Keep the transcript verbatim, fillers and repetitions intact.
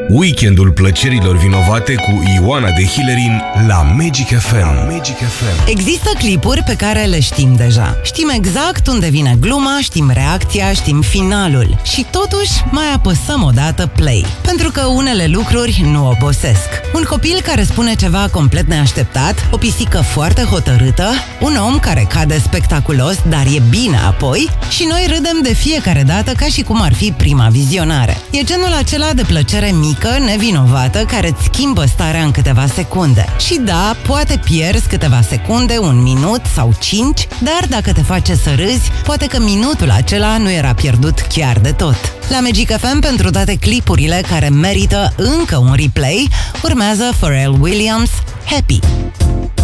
Weekendul plăcerilor vinovate cu Ioana de Hillerin la Magic F M. Magic F M. Există clipuri pe care le știm deja. Știm exact unde vine gluma, știm reacția, știm finalul. Și totuși mai apăsăm o dată play. Pentru că unele lucruri nu obosesc. Un copil care spune ceva complet neașteptat, o pisică foarte hotărâtă, un om care cade spectaculos, dar e bine apoi, și noi râdem de fiecare dată ca și cum ar fi prima vizionare. E genul acela de plăcere mică, nevinovată, care îți schimbă starea în câteva secunde. Și da, poate pierzi câteva secunde, un minut sau cinci, dar dacă te face să râzi, poate că minutul acela nu era pierdut chiar de tot. La Magic F M, pentru toate clipurile care merită încă un replay, urmează Pharrell Williams, Happy.